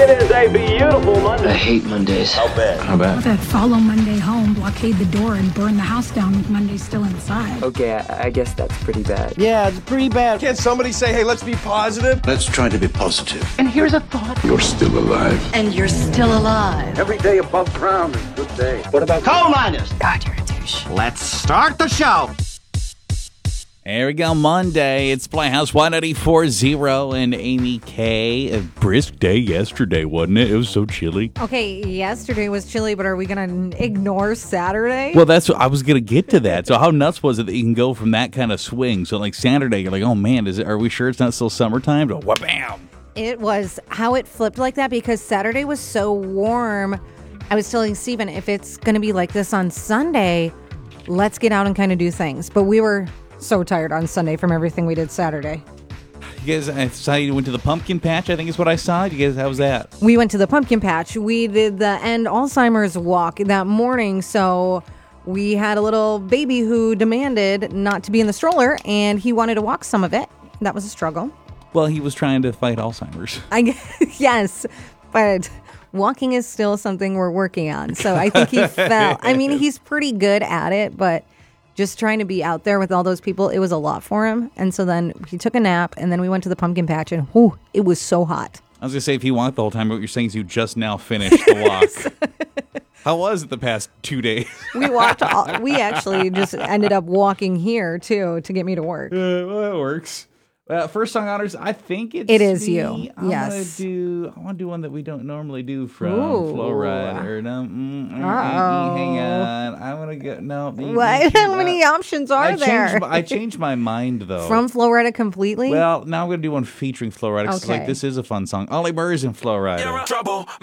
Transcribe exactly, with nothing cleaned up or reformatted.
It is a beautiful Monday. I hate Mondays. How bad? How bad? That follow Monday home, blockade the door, and burn the house down with Monday still inside. Okay, I, I guess that's pretty bad. Yeah, it's pretty bad. Can't somebody say, hey, let's be positive? Let's try to be positive. And here's a thought. You're still alive. And you're still alive. Every day above ground is a good day. What about coal miners? God, you're a douche. Let's start the show. There we go, Monday. It's Playhouse one eighty-four point oh and Amy K. A brisk day yesterday, wasn't it? It was so chilly. Okay, yesterday was chilly, but are we going to ignore Saturday? Well, that's what I was going to get to that. So how nuts was it that you can go from that kind of swing? So like Saturday, you're like, oh man, is it? Are we sure it's not still summertime? To wha-bam. It was how it flipped like that because Saturday was so warm. I was telling Steven, if it's going to be like this on Sunday, let's get out and kind of do things. But we were so tired on Sunday from everything we did Saturday. You guys, I saw you went to the pumpkin patch, I think is what I saw. You guys, how was that? We went to the pumpkin patch. We did the End Alzheimer's walk that morning, so we had a little baby who demanded not to be in the stroller, and he wanted to walk some of it. That was a struggle. Well, he was trying to fight Alzheimer's. I guess, yes, but walking is still something we're working on. So I think he fell. I mean, he's pretty good at it, but just trying to be out there with all those people, it was a lot for him. And so then he took a nap, and then we went to the pumpkin patch, and whew, it was so hot. I was going to say, if he walked the whole time, but what you're saying is you just now finished the walk. How was it the past two days? We walked. All, we actually just ended up walking here, too, to get me to work. Uh, well, it works. Uh, first song honors, I think it's It is me. you, I yes. Want to do, I want to do one that we don't normally do from Ooh. Flow Rider. No, mm, mm, Uh-oh. hang on. I want to get, no. What? How many options are I there? Changed, I changed my mind, though. From Florida completely? Well, now I'm going to do one featuring Flow Rider. Okay. Like, this is a fun song. Ollie Murs and Flow Rider. You're in trouble.